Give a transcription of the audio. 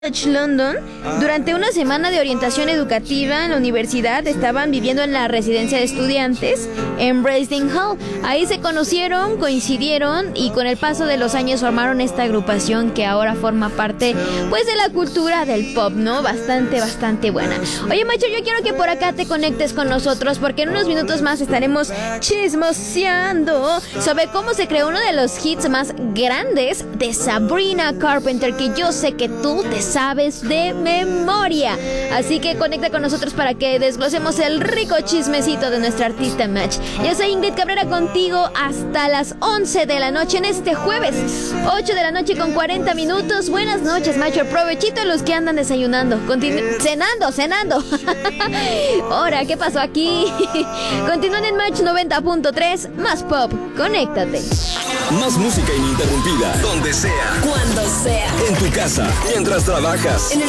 London, durante una semana de orientación educativa en la universidad, estaban viviendo en la residencia de estudiantes en Bradesdale Hall. Ahí se conocieron, coincidieron y con el paso de los años formaron esta agrupación que ahora forma parte pues de la cultura del pop, ¿no? Bastante buena. Oye, macho, yo quiero que por acá te conectes con nosotros porque en unos minutos más estaremos chismoseando sobre cómo se creó uno de los hits más grandes de Sabrina Carpenter, que yo sé que tú te sabes de memoria. Así que conecta con nosotros para que desglosemos el rico chismecito de nuestra artista Match. Yo soy Ingrid Cabrera contigo hasta las 11 de la noche en este jueves, 8 de la noche con 40 minutos. Buenas noches, macho. Provechito a los que andan desayunando. Cenando. Ahora, ¿qué pasó aquí? Continúan en Match 90.3, más pop. Conéctate. Más música ininterrumpida. Donde sea. Cuando sea. En tu casa. Mientras trabajas. En el